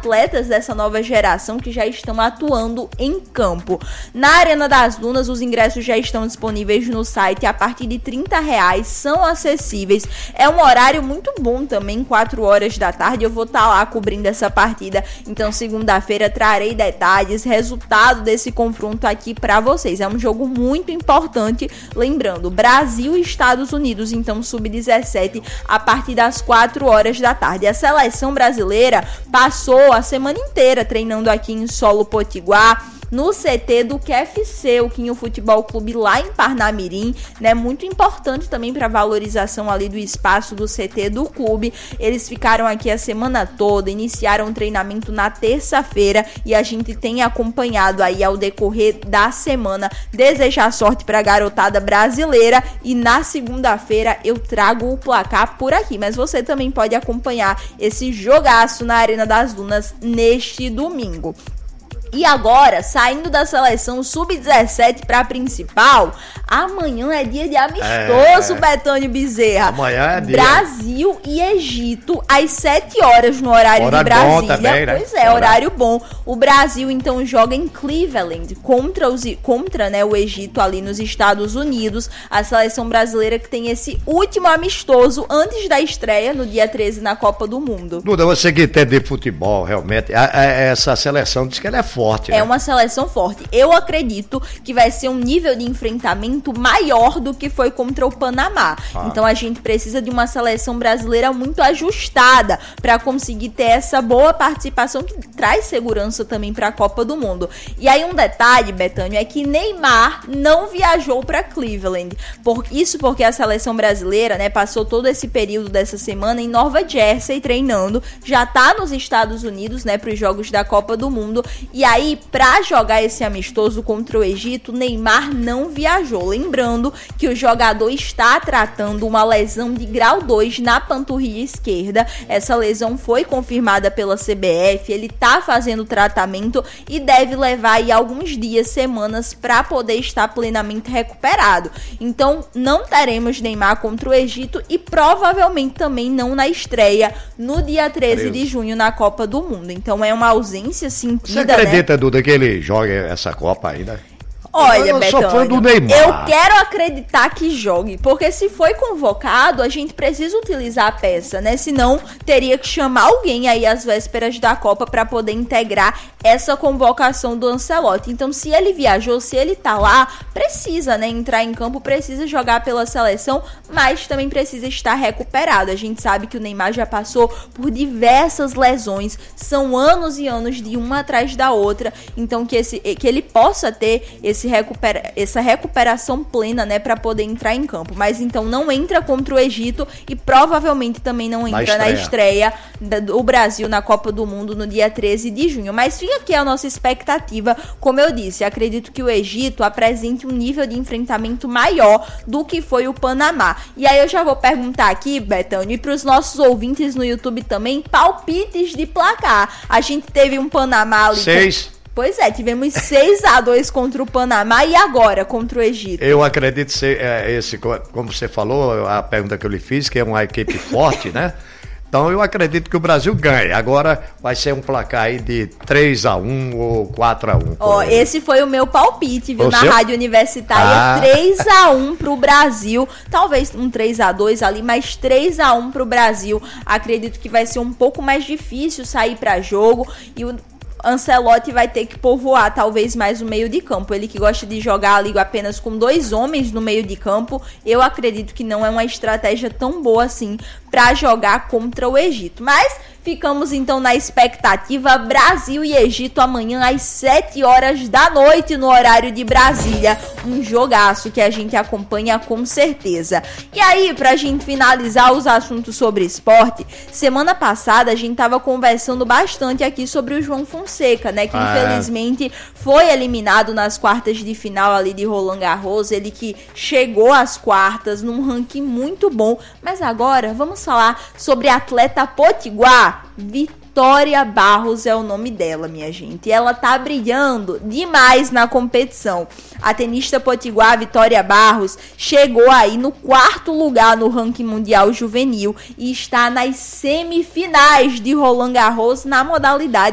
atletas dessa nova geração que já estão atuando em campo. Na Arena das Dunas, os ingressos já estão disponíveis no site a partir de R$30, são acessíveis. É um horário muito bom também, 4 horas da tarde. Eu vou estar lá cobrindo essa partida, então segunda-feira trarei detalhes, resultado desse confronto aqui para vocês. É um jogo muito importante, lembrando, Brasil e Estados Unidos, então sub-17, a partir das 4 horas da tarde. A seleção brasileira passou a semana inteira treinando aqui em solo potiguar, no CT do QFC, o Quinho Futebol Clube lá em Parnamirim, né? Muito importante também para a valorização ali do espaço do CT do clube. Eles ficaram aqui a semana toda, iniciaram o treinamento na terça-feira e a gente tem acompanhado aí ao decorrer da semana. Desejar sorte para a garotada brasileira e na segunda-feira eu trago o placar por aqui, mas você também pode acompanhar esse jogaço na Arena das Dunas neste domingo. E agora, saindo da seleção sub-17 para a principal, amanhã é dia de amistoso, Betânia Bezerra. Amanhã é dia. Brasil e Egito, às 7 horas no horário de Brasília. Bom também, né? Pois é, horário bom. O Brasil, então, joga em Cleveland contra né, o Egito ali nos Estados Unidos. A seleção brasileira que tem esse último amistoso antes da estreia, no dia 13, na Copa do Mundo. Duda, você que entende de futebol, realmente, essa seleção diz que ela é forte. É uma seleção forte. Eu acredito que vai ser um nível de enfrentamento maior do que foi contra o Panamá. Então a gente precisa de uma seleção brasileira muito ajustada para conseguir ter essa boa participação que traz segurança também para a Copa do Mundo. E aí um detalhe, Betânia, é que Neymar não viajou para Cleveland. Isso porque a seleção brasileira, né, passou todo esse período dessa semana em Nova Jersey treinando, já tá nos Estados Unidos, né, para os jogos da Copa do Mundo. E aí, para jogar esse amistoso contra o Egito, Neymar não viajou. Lembrando que o jogador está tratando uma lesão de grau 2 na panturrilha esquerda. Essa lesão foi confirmada pela CBF, ele está fazendo tratamento e deve levar aí alguns dias, semanas, para poder estar plenamente recuperado. Então, não teremos Neymar contra o Egito e provavelmente também não na estreia no dia 13 de junho na Copa do Mundo. Então, é uma ausência sentida, Você acredita, né? Duda, que ele joga essa Copa ainda? Olha, eu sou fã do Betânia, Neymar. eu quero acreditar que jogue, porque se foi convocado, a gente precisa utilizar a peça, né? Senão, teria que chamar alguém aí às vésperas da Copa para poder integrar essa convocação do Ancelotti. Então, se ele viajou, se ele tá lá, precisa, né, entrar em campo, precisa jogar pela seleção, mas também precisa estar recuperado. A gente sabe que o Neymar já passou por diversas lesões, são anos e anos de uma atrás da outra, então que ele possa ter essa recuperação plena, né, para poder entrar em campo. Mas então não entra contra o Egito e provavelmente também não entra na estreia do Brasil na Copa do Mundo no dia 13 de junho. Mas fica aqui a nossa expectativa. Como eu disse, acredito que o Egito apresente um nível de enfrentamento maior do que foi o Panamá. E aí eu já vou perguntar aqui, Betânia, e para os nossos ouvintes no YouTube também, palpites de placar. A gente teve um Panamá ali... 6. Pois é, tivemos 6-2 contra o Panamá e agora contra o Egito. Eu acredito ser como você falou, a pergunta que eu lhe fiz, que é uma equipe forte, né? Então eu acredito que o Brasil ganha. Agora vai ser um placar aí de 3-1 ou 4-1. Ó, esse foi o meu palpite, viu? Na Rádio Universitária, 3-1 pro Brasil. Talvez um 3-2 ali, mas 3-1 pro Brasil. Acredito que vai ser um pouco mais difícil sair para jogo e o Ancelotti vai ter que povoar talvez mais o meio de campo. Ele que gosta de jogar ali apenas com 2 homens no meio de campo, eu acredito que não é uma estratégia tão boa assim para jogar contra o Egito. Mas ficamos então na expectativa. Brasil e Egito amanhã às 7 horas da noite no horário de Brasília. Um jogaço que a gente acompanha com certeza. E aí, pra gente finalizar os assuntos sobre esporte, semana passada a gente tava conversando bastante aqui sobre o João Fonseca, né? Que infelizmente foi eliminado nas quartas de final ali de Roland Garros. Ele que chegou às quartas num ranking muito bom. Mas agora vamos falar sobre a atleta potiguar. Vitória Barros é o nome dela, minha gente. E ela tá brilhando demais na competição. A tenista potiguar Vitória Barros chegou aí no 4º lugar no ranking mundial juvenil e está nas semifinais de Roland Garros na modalidade